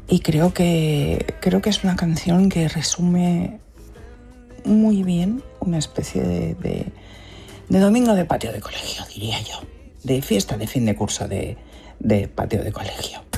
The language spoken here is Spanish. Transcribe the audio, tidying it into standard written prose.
Y creo que es una canción que resume muy bien una especie de domingo de patio de colegio, diría yo, de fiesta de fin de curso de patio de colegio.